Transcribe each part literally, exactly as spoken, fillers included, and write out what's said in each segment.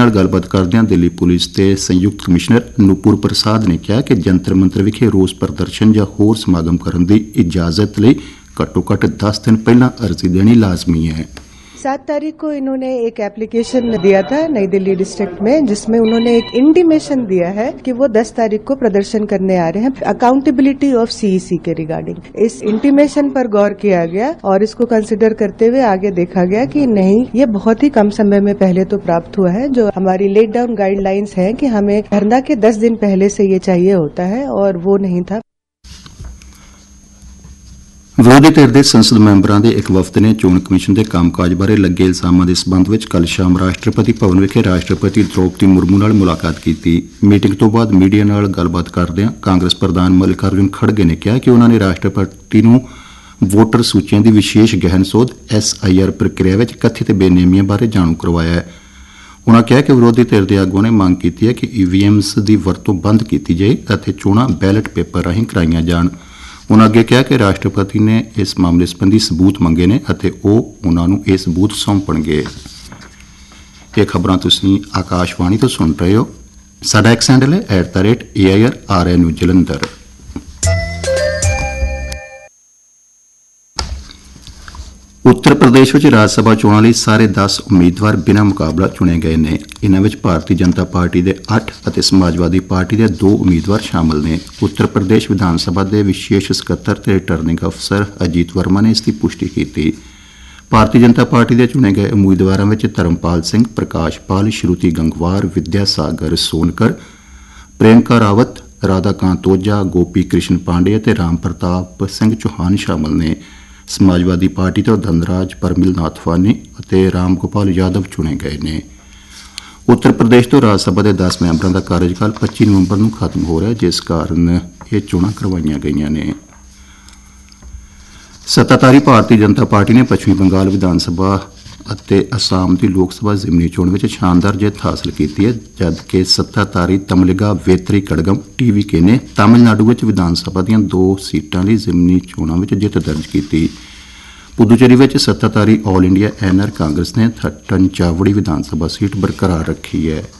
ਨਾਲ ਗੱਲਬਾਤ ਕਰਦਿਆਂ ਦਿੱਲੀ ਪੁਲਿਸ ਦੇ ਸੰਯੁਕਤ ਕਮਿਸ਼ਨਰ ਨੂਪੁਰ ਪ੍ਰਸਾਦ ਨੇ ਕਿਹਾ ਕਿ ਜੰਤਰ ਮੰਤਰ ਵਿਖੇ ਰੋਸ ਪ੍ਰਦਰਸ਼ਨ ਜਾਂ ਹੋਰ ਸਮਾਗਮ ਕਰਨ ਦੀ ਇਜਾਜ਼ਤ ਲਈ ਘੱਟੋ ਘੱਟ दस दिन पहला अर्जी देनी लाजमी है। सात तारीख को इन्होंने एक एप्लीकेशन दिया था नई दिल्ली डिस्ट्रिक्ट में, जिसमें उन्होंने एक इंटीमेशन दिया है कि वो दस तारीख को प्रदर्शन करने आ रहे हैं अकाउंटेबिलिटी ऑफ सीईसी के रिगार्डिंग। इस इंटीमेशन पर गौर किया गया और इसको कंसिडर करते हुए आगे देखा गया कि नहीं, ये बहुत ही कम समय में पहले तो प्राप्त हुआ है। जो हमारी लेट डाउन गाइडलाइंस है कि हमें धरना के दस दिन पहले से ये चाहिए होता है और वो नहीं था। ਵਿਰੋਧੀ ਧਿਰ ਦੇ ਸੰਸਦ ਮੈਂਬਰਾਂ ਦੇ ਇੱਕ ਵਫਦ ਨੇ ਚੋਣ ਕਮਿਸ਼ਨ ਦੇ ਕੰਮਕਾਜ ਬਾਰੇ ਲੱਗੇ ਇਲਜ਼ਾਮਾਂ ਦੇ ਸਬੰਧ ਵਿੱਚ ਕੱਲ੍ਹ ਸ਼ਾਮ ਰਾਸ਼ਟਰਪਤੀ ਭਵਨ ਵਿਖੇ ਰਾਸ਼ਟਰਪਤੀ ਦ੍ਰੌਪਦੀ ਮੁਰਮੂ ਨਾਲ ਮੁਲਾਕਾਤ ਕੀਤੀ। ਮੀਟਿੰਗ ਤੋਂ ਬਾਅਦ ਮੀਡੀਆ ਨਾਲ ਗੱਲਬਾਤ ਕਰਦਿਆਂ ਕਾਂਗਰਸ ਪ੍ਰਧਾਨ ਮੱਲਿਕਾਰਜੁਨ ਖੜਗੇ ਨੇ ਕਿਹਾ ਕਿ ਉਨ੍ਹਾਂ ਨੇ ਰਾਸ਼ਟਰਪਤੀ ਨੂੰ ਵੋਟਰ ਸੂਚੀਆਂ ਦੀ ਵਿਸ਼ੇਸ਼ ਗਹਿਨ ਸੋਧ ਐਸ ਆਈ ਆਰ ਪ੍ਰਕਿਰਿਆ ਵਿੱਚ ਕਥਿਤ ਬੇਨੇਮੀਆਂ ਬਾਰੇ ਜਾਣੂ ਕਰਵਾਇਆ ਹੈ। ਉਨ੍ਹਾਂ ਕਿਹਾ ਕਿ ਵਿਰੋਧੀ ਧਿਰ ਦੇ ਆਗੂਆਂ ਨੇ ਮੰਗ ਕੀਤੀ ਹੈ ਕਿ ਈ ਵੀ ਐਮਸ ਦੀ ਵਰਤੋਂ ਬੰਦ ਕੀਤੀ ਜਾਏ ਅਤੇ ਚੋਣਾਂ ਬੈਲਟ ਪੇਪਰ ਰਾਹੀਂ ਕਰਾਈਆਂ ਜਾਣ। ਉਨ੍ਹਾਂ ਅੱਗੇ ਕਿਹਾ ਕਿ ਰਾਸ਼ਟਰਪਤੀ ਨੇ ਇਸ ਮਾਮਲੇ ਸੰਬੰਧੀ ਸਬੂਤ ਮੰਗੇ ਨੇ ਅਤੇ ਉਹ ਉਨ੍ਹਾਂ ਨੂੰ ਇਹ ਸਬੂਤ ਸੌਂਪਣਗੇ। ਇਹ ਖਬਰਾਂ ਤੁਸੀਂ ਆਕਾਸ਼ਵਾਣੀ ਤੋਂ ਸੁਣ ਰਹੇ ਹੋ। ਸਾਡਾ ਐਕਸ ਹੈਂਡਲ ਹੈ at the rate A I R R N U Jalandhar. Uttar Pradesh ਵਿੱਚ ਰਾਜ ਸਭਾ ਚੋਣਾਂ ਲਈ ਸਾਰੇ ਦਸ ਉਮੀਦਵਾਰ ਬਿਨਾਂ ਮੁਕਾਬਲਾ ਚੁਣੇ ਗਏ ਨੇ। ਇਨ੍ਹਾਂ ਵਿੱਚ ਭਾਰਤੀ ਜਨਤਾ ਪਾਰਟੀ ਦੇ ਅੱਠ ਅਤੇ ਸਮਾਜਵਾਦੀ ਪਾਰਟੀ ਦੇ ਦੋ ਉਮੀਦਵਾਰ ਸ਼ਾਮਲ ਨੇ। ਉੱਤਰ ਪ੍ਰਦੇਸ਼ ਵਿਧਾਨ ਸਭਾ ਦੇ ਵਿਸ਼ੇਸ਼ ਸਕੱਤਰ ਤੇ ਰਿਟਰਨਿੰਗ ਅਫਸਰ ਅਜੀਤ ਵਰਮਾ ਨੇ ਇਸ ਦੀ ਪੁਸ਼ਟੀ ਕੀਤੀ। ਭਾਰਤੀ ਜਨਤਾ ਪਾਰਟੀ ਦੇ ਚੁਣੇ ਗਏ ਉਮੀਦਵਾਰਾਂ ਵਿੱਚ ਧਰਮਪਾਲ ਸਿੰਘ, ਪ੍ਰਕਾਸ਼ ਪਾਲ, ਸ਼ਰੂਤੀ ਗੰਗਵਾਰ, ਵਿਦਿਆ ਸਾਗਰ ਸੋਨਕਰ, ਪ੍ਰਿਯੰਕਾ ਰਾਵਤ, ਰਾਧਾ ਕਾਂਤ ਓਝਾ, ਗੋਪੀ ਕ੍ਰਿਸ਼ਨ ਪਾਂਡੇ ਅਤੇ ਰਾਮ ਪ੍ਰਤਾਪ ਸਿੰਘ ਚੌਹਾਨ ਸ਼ਾਮਲ ਨੇ। ਸਮਾਜਵਾਦੀ ਪਾਰਟੀ ਤੋਂ ਧਨਰਾਜ ਪਰਮਿਲ ਨਾਥਵਾਨੀ ਅਤੇ ਰਾਮ ਗੋਪਾਲ ਯਾਦਵ ਚੁਣੇ ਗਏ ਨੇ। ਉੱਤਰ ਪ੍ਰਦੇਸ਼ ਤੋਂ ਰਾਜ ਸਭਾ ਦੇ ਦਸ ਮੈਂਬਰਾਂ ਦਾ ਕਾਰਜਕਾਲ ਪੱਚੀ ਨਵੰਬਰ ਨੂੰ ਖਤਮ ਹੋ ਰਿਹਾ, ਜਿਸ ਕਾਰਨ ਇਹ ਚੋਣਾਂ ਕਰਵਾਈਆਂ ਗਈਆਂ ਨੇ। ਸੱਤਾਧਾਰੀ ਭਾਰਤੀ ਜਨਤਾ ਪਾਰਟੀ ਨੇ ਪੱਛਮੀ ਬੰਗਾਲ ਵਿਧਾਨ ਸਭਾ ਅਤੇ ਅਸਾਮ ਦੀ ਲੋਕ ਸਭਾ ਜ਼ਿਮਨੀ ਚੋਣ ਵਿੱਚ ਸ਼ਾਨਦਾਰ ਜਿੱਤ ਹਾਸਲ ਕੀਤੀ ਹੈ, ਜਦਕਿ ਸੱਤਾਧਾਰੀ ਤਮਲਿਗਾ ਵੇਤਰੀ ਕੜਗਮ ਟੀ ਵੀ ਕੇ ਨੇ ਤਾਮਿਲਨਾਡੂ ਵਿੱਚ ਵਿਧਾਨ ਸਭਾ ਦੀਆਂ ਦੋ ਸੀਟਾਂ ਲਈ ਜ਼ਿਮਨੀ ਚੋਣਾਂ ਵਿੱਚ ਜਿੱਤ ਦਰਜ ਕੀਤੀ। ਪੁਦੂਚੇਰੀ ਵਿੱਚ ਸੱਤਾਧਾਰੀ all India N R Congress ਨੇ ਥੱਟਨ ਚਾਵੜੀ ਵਿਧਾਨ ਸਭਾ ਸੀਟ ਬਰਕਰਾਰ ਰੱਖੀ ਹੈ।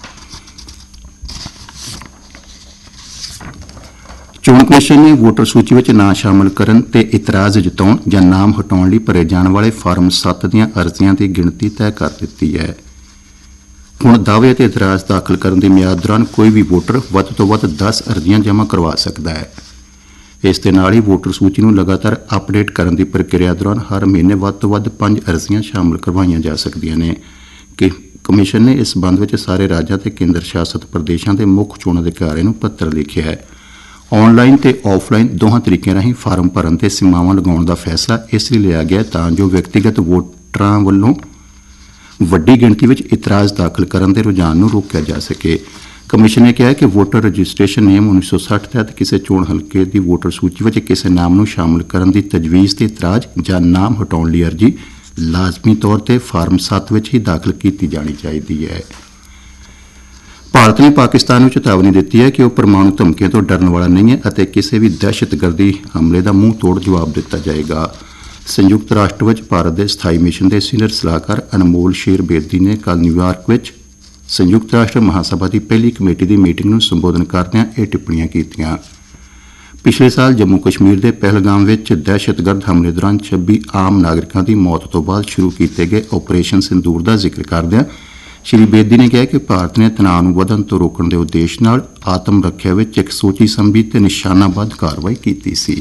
ਚੋਣ ਕਮਿਸ਼ਨ ਨੇ ਵੋਟਰ ਸੂਚੀ ਵਿੱਚ ਨਾਂ ਸ਼ਾਮਲ ਕਰਨ ਤੇ ਇਤਰਾਜ਼ ਜਤਾਉਣ ਜਾਂ ਨਾਮ ਹਟਾਉਣ ਲਈ ਭਰੇ ਜਾਣ ਵਾਲੇ ਫਾਰਮ ਸੱਤ ਦੀਆਂ ਅਰਜ਼ੀਆਂ ਦੀ ਗਿਣਤੀ ਤੈਅ ਕਰ ਦਿੱਤੀ ਹੈ। ਹੁਣ ਦਾਅਵੇ ਅਤੇ ਇਤਰਾਜ਼ ਦਾਖਲ ਕਰਨ ਦੀ ਮਿਆਦ ਦੌਰਾਨ ਕੋਈ ਵੀ ਵੋਟਰ ਵੱਧ ਤੋਂ ਵੱਧ ਦਸ ਅਰਜ਼ੀਆਂ ਜਮ੍ਹਾਂ ਕਰਵਾ ਸਕਦਾ ਹੈ। ਇਸ ਦੇ ਨਾਲ ਹੀ ਵੋਟਰ ਸੂਚੀ ਨੂੰ ਲਗਾਤਾਰ ਅਪਡੇਟ ਕਰਨ ਦੀ ਪ੍ਰਕਿਰਿਆ ਦੌਰਾਨ ਹਰ ਮਹੀਨੇ ਵੱਧ ਤੋਂ ਵੱਧ ਪੰਜ ਅਰਜ਼ੀਆਂ ਸ਼ਾਮਲ ਕਰਵਾਈਆਂ ਜਾ ਸਕਦੀਆਂ ਨੇ। ਕਿ ਕਮਿਸ਼ਨ ਨੇ ਇਸ ਸੰਬੰਧ ਵਿੱਚ ਸਾਰੇ ਰਾਜਾਂ ਤੇ ਕੇਂਦਰ ਸ਼ਾਸਤ ਪ੍ਰਦੇਸ਼ਾਂ ਦੇ ਮੁੱਖ ਚੋਣ ਅਧਿਕਾਰੀਆਂ ਨੂੰ ਪੱਤਰ ਲਿਖਿਆ ਹੈ। ਆਨਲਾਈਨ ਤੇ ਆਫਲਾਈਨ ਦੋਹਾਂ ਤਰੀਕਿਆਂ ਰਾਹੀਂ ਫਾਰਮ ਭਰਨ ਤੇ ਸੀਮਾਵਾਂ ਲਗਾਉਣ ਦਾ ਫੈਸਲਾ ਇਸ ਲਈ ਲਿਆ ਗਿਆ ਤਾਂ ਜੋ ਵਿਅਕਤੀਗਤ ਵੋਟਰਾਂ ਵੱਲੋਂ ਵੱਡੀ ਗਿਣਤੀ ਵਿੱਚ ਇਤਰਾਜ਼ ਦਾਖਲ ਕਰਨ ਦੇ ਰੁਝਾਨ ਨੂੰ ਰੋਕਿਆ ਜਾ ਸਕੇ। ਕਮਿਸ਼ਨ ਨੇ ਕਿਹਾ ਕਿ ਵੋਟਰ ਰਜਿਸਟ੍ਰੇਸ਼ਨ ਨਿਯਮ ਉੱਨੀ ਸੌ ਸੱਠ ਤਹਿਤ ਕਿਸੇ ਚੋਣ ਹਲਕੇ ਦੀ ਵੋਟਰ ਸੂਚੀ ਵਿੱਚ ਕਿਸੇ ਨਾਮ ਨੂੰ ਸ਼ਾਮਲ ਕਰਨ ਦੀ ਤਜਵੀਜ਼ ਤੇ ਇਤਰਾਜ਼ ਜਾਂ ਨਾਮ ਹਟਾਉਣ ਲਈ ਅਰਜ਼ੀ ਲਾਜ਼ਮੀ ਤੌਰ ਤੇ ਫਾਰਮ ਸੱਤ ਵਿੱਚ ਹੀ ਦਾਖਲ ਕੀਤੀ ਜਾਣੀ ਚਾਹੀਦੀ ਹੈ। ਭਾਰਤ ਨੇ ਪਾਕਿਸਤਾਨ ਨੂੰ ਚੇਤਾਵਨੀ ਦਿੱਤੀ ਹੈ ਕਿ ਉਹ ਪਰਮਾਣੂ ਧਮਕੀਆਂ ਤੋਂ ਡਰਨ ਵਾਲਾ ਨਹੀਂ ਹੈ ਅਤੇ ਕਿਸੇ ਵੀ ਦਹਿਸ਼ਤਗਰਦੀ ਹਮਲੇ ਦਾ ਮੂੰਹ ਤੋੜ ਜਵਾਬ ਦਿੱਤਾ ਜਾਏਗਾ। ਸੰਯੁਕਤ ਰਾਸ਼ਟਰ ਵਿੱਚ ਭਾਰਤ ਦੇ ਸਥਾਈ ਮਿਸ਼ਨ ਦੇ ਸੀਨੀਅਰ ਸਲਾਹਕਾਰ ਅਨਮੋਲ ਸ਼ੇਰ ਬੇਦੀ ਨੇ ਕੱਲ੍ਹ ਨਿਊਯਾਰਕ ਵਿੱਚ ਸੰਯੁਕਤ ਰਾਸ਼ਟਰ ਮਹਾਸਭਾ ਦੀ ਪਹਿਲੀ ਕਮੇਟੀ ਦੀ ਮੀਟਿੰਗ ਨੂੰ ਸੰਬੋਧਨ ਕਰਦਿਆਂ ਇਹ ਟਿੱਪਣੀਆਂ ਕੀਤੀਆਂ। ਪਿਛਲੇ ਸਾਲ ਜੰਮੂ ਕਸ਼ਮੀਰ ਦੇ ਪਹਿਲਗਾਮ ਵਿੱਚ ਦਹਿਸ਼ਤਗਰਦ ਹਮਲੇ ਦੌਰਾਨ ਛੱਬੀ ਆਮ ਨਾਗਰਿਕਾਂ ਦੀ ਮੌਤ ਤੋਂ ਬਾਅਦ ਸ਼ੁਰੂ ਕੀਤੇ ਗਏ ਆਪਰੇਸ਼ਨ ਸਿੰਦੂਰ ਦਾ ਜ਼ਿਕਰ ਕਰਦਿਆਂ ਸ਼੍ਰੀ ਬੇਦੀ ਨੇ ਕਿਹਾ ਕਿ ਭਾਰਤ ਨੇ ਤਣਾਅ ਨੂੰ ਵਧਣ ਤੋਂ ਰੋਕਣ ਦੇ ਉਦੇਸ਼ ਨਾਲ ਆਤਮ ਰੱਖਿਆ ਵਿੱਚ ਇੱਕ ਸੋਚੀ ਸਮਝੀ ਤੇ ਨਿਸ਼ਾਨਾਬੱਧ ਕਾਰਵਾਈ ਕੀਤੀ ਸੀ।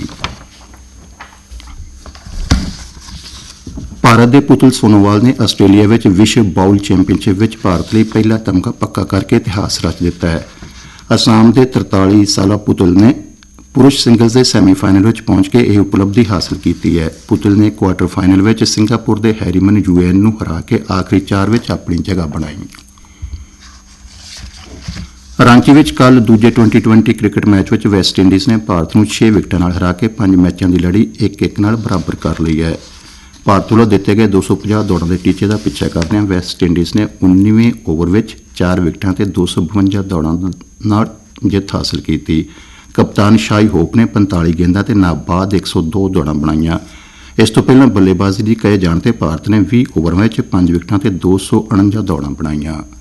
ਭਾਰਤ ਦੇ ਪੁਤਲ ਸੋਨੋਵਾਲ ਨੇ ਆਸਟ੍ਰੇਲੀਆ ਵਿੱਚ ਵਿਸ਼ਵ ਬਾਊਲ ਚੈਂਪੀਅਨਸ਼ਿਪ ਵਿੱਚ ਭਾਰਤ ਲਈ ਪਹਿਲਾ ਤਮਗਾ ਪੱਕਾ ਕਰਕੇ ਇਤਿਹਾਸ ਰਚ ਦਿੱਤਾ ਹੈ। ਅਸਾਮ ਦੇ ਤਰਤਾਲੀ ਸਾਲਾ ਪੁਤਲ ਨੇ ਪੁਰਸ਼ ਸਿੰਗਲਜ਼ ਦੇ ਸੈਮੀਫਾਈਨਲ ਵਿੱਚ ਪਹੁੰਚ ਕੇ ਇਹ ਉਪਲਬਧੀ ਹਾਸਲ ਕੀਤੀ ਹੈ। ਪੁਤਲ ਨੇ ਕੁਆਰਟਰ ਫਾਈਨਲ ਵਿੱਚ ਸਿੰਗਾਪੁਰ ਦੇ ਹੈਰੀਮਨ ਯੂਐਨ ਨੂੰ ਹਰਾ ਕੇ ਆਖਰੀ ਚਾਰ ਵਿੱਚ ਆਪਣੀ ਜਗ੍ਹਾ ਬਣਾਈ। ਰਾਂਚੀ ਵਿੱਚ ਕੱਲ੍ਹ ਦੂਜੇ ਟਵੈਂਟੀ ਟਵੈਂਟੀ ਕ੍ਰਿਕਟ ਮੈਚ ਵਿੱਚ ਵੈਸਟ ਇੰਡੀਜ਼ ਨੇ ਭਾਰਤ ਨੂੰ ਛੇ ਵਿਕਟਾਂ ਨਾਲ ਹਰਾ ਕੇ ਪੰਜ ਮੈਚਾਂ ਦੀ ਲੜੀ ਇੱਕ ਇੱਕ ਨਾਲ ਬਰਾਬਰ ਕਰ ਲਈ ਹੈ। ਭਾਰਤ ਵੱਲੋਂ ਦਿੱਤੇ ਗਏ ਦੋ ਸੌ ਪੰਜਾਹ ਦੌੜਾਂ ਦੇ ਟੀਚੇ ਦਾ ਪਿੱਛਾ ਕਰਦਿਆਂ ਵੈਸਟ ਇੰਡੀਜ਼ ਨੇ ਉੱਨੀਵੇਂ ਓਵਰ ਵਿੱਚ ਚਾਰ ਵਿਕਟਾਂ ਤੇ ਦੋ ਸੌ ਬਵੰਜਾ ਦੌੜਾਂ ਨਾਲ ਜਿੱਤ ਹਾਸਲ ਕੀਤੀ। ਕਪਤਾਨ ਸ਼ਾਈ ਹੋਪ ਨੇ ਪੰਤਾਲੀ ਗੇਂਦਾਂ ਤੇ ਨਾਬਾਦ ਇੱਕ ਸੌ ਦੋ ਦੌੜਾਂ ਬਣਾਈਆਂ। ਇਸ ਤੋਂ ਪਹਿਲਾਂ ਬੱਲੇਬਾਜ਼ੀ ਦੀ ਕਹੇ ਜਾਣ ਤੇ ਭਾਰਤ ਨੇ ਵੀਹ ਓਵਰਾਂ ਵਿੱਚ ਪੰਜ ਵਿਕਟਾਂ ਤੇ ਦੋ ਸੌ ਉਣੰਜਾ ਦੌੜਾਂ ਬਣਾਈਆਂ।